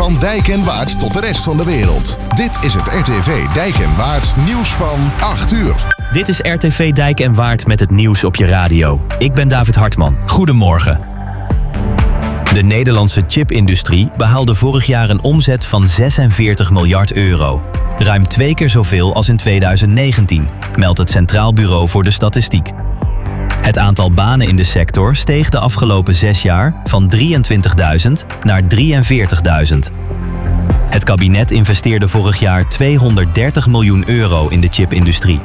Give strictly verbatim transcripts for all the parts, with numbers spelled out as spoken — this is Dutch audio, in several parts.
Van Dijk en Waard tot de rest van de wereld. Dit is het R T V Dijk en Waard nieuws van acht uur. Dit is R T V Dijk en Waard met het nieuws op je radio. Ik ben David Hartman. Goedemorgen. De Nederlandse chipindustrie behaalde vorig jaar een omzet van zesenveertig miljard euro. Ruim twee keer zoveel als in tweeduizend negentien, meldt het Centraal Bureau voor de Statistiek. Het aantal banen in de sector steeg de afgelopen zes jaar van drieëntwintigduizend naar drieënveertigduizend. Het kabinet investeerde vorig jaar tweehonderddertig miljoen euro in de chipindustrie.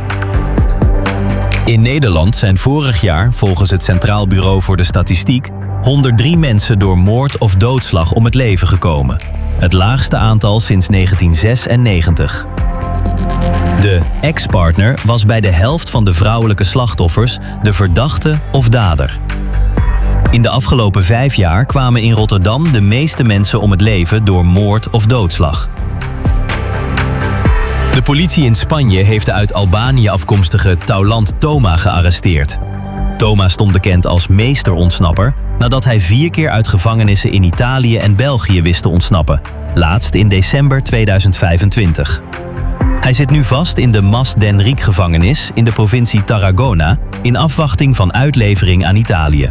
In Nederland zijn vorig jaar, volgens het Centraal Bureau voor de Statistiek, honderddrie mensen door moord of doodslag om het leven gekomen. Het laagste aantal sinds negentien zesennegentig. De ex-partner was bij de helft van de vrouwelijke slachtoffers de verdachte of dader. In de afgelopen vijf jaar kwamen in Rotterdam de meeste mensen om het leven door moord of doodslag. De politie in Spanje heeft de uit Albanië afkomstige Taulant Thoma gearresteerd. Thoma stond bekend als meesterontsnapper nadat hij vier keer uit gevangenissen in Italië en België wist te ontsnappen. Laatst in december tweeduizend vijfentwintig. Hij zit nu vast in de Mas d'Enrique-gevangenis in de provincie Tarragona in afwachting van uitlevering aan Italië.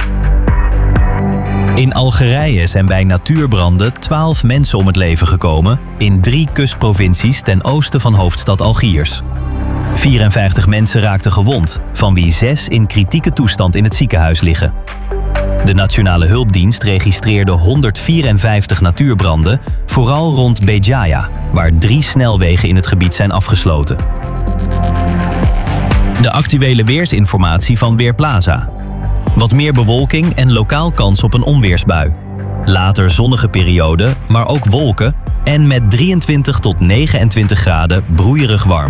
In Algerije zijn bij natuurbranden twaalf mensen om het leven gekomen in drie kustprovincies ten oosten van hoofdstad Algiers. vierenvijftig mensen raakten gewond, van wie zes in kritieke toestand in het ziekenhuis liggen. De Nationale Hulpdienst registreerde honderdvierenvijftig natuurbranden, vooral rond Béjaia, waar drie snelwegen in het gebied zijn afgesloten. De actuele weersinformatie van Weerplaza. Wat meer bewolking en lokaal kans op een onweersbui. Later zonnige periode, maar ook wolken en met drieëntwintig tot negenentwintig graden broeierig warm.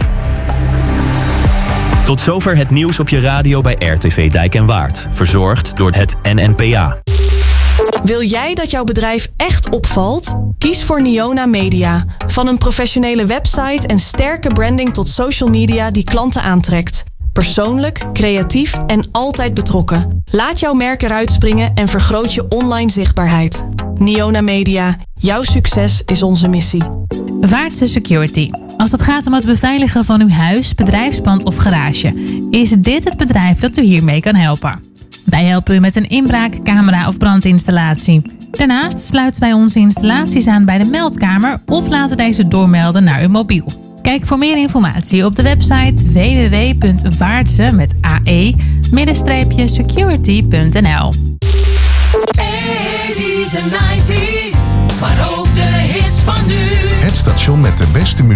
Tot zover het nieuws op je radio bij R T V Dijk en Waard. Verzorgd door het N N P A. Wil jij dat jouw bedrijf echt opvalt? Kies voor Niona Media. Van een professionele website en sterke branding tot social media die klanten aantrekt. Persoonlijk, creatief en altijd betrokken. Laat jouw merk eruit springen en vergroot je online zichtbaarheid. Niona Media. Jouw succes is onze missie. Vaartse Security. Als het gaat om het beveiligen van uw huis, bedrijfspand of garage, is dit het bedrijf dat u hiermee kan helpen. Wij helpen u met een inbraak, camera of brandinstallatie. Daarnaast sluiten wij onze installaties aan bij de meldkamer of laten deze doormelden naar uw mobiel. Kijk voor meer informatie op de website w w w punt vaartse met ae security punt n l. eighties en nineties, maar ook de hits van nu. Het station met de beste muziek.